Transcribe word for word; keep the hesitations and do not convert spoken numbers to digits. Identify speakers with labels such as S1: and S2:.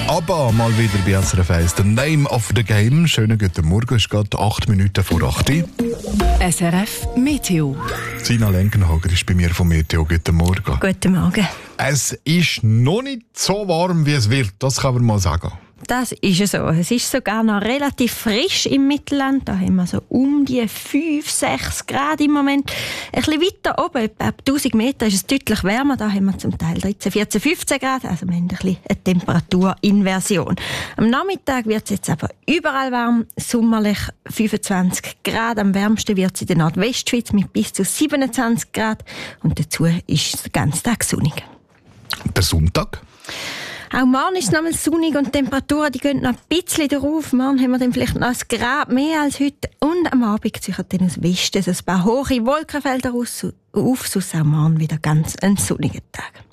S1: Aber mal wieder bei S R F eins. The Name of the Game. Schönen guten Morgen. Es ist gerade acht Minuten vor acht.
S2: S R F Meteo.
S1: Sina Lenkenhager ist bei mir vom Meteo. Guten Morgen.
S3: Guten Morgen.
S1: Es ist noch nicht so warm, wie es wird. Das kann man mal sagen.
S3: Das ist es so. Es ist sogar noch relativ frisch im Mittelland. Da haben wir so um die fünf, sechs Grad im Moment. Ein bisschen weiter oben, etwa ab tausend Meter, ist es deutlich wärmer. Da haben wir zum Teil dreizehn, vierzehn, fünfzehn Grad. Also wir haben ein bisschen eine Temperaturinversion. Am Nachmittag wird es jetzt aber überall warm. Sommerlich fünfundzwanzig Grad. Am wärmsten wird es in der Nordwestschweiz mit bis zu siebenundzwanzig Grad. Und dazu ist es den ganzen Tag sonnig.
S1: Der Sonntag?
S3: Auch morgen ist es noch mal sonnig und die Temperaturen die gehen noch ein bisschen drauf. Morgen haben wir dann vielleicht noch ein Grad mehr als heute. Und am Abend ziehen dann aus Westen ein paar hohe Wolkenfelder auf, sonst auch morgen wieder ganz ein sonniger Tag.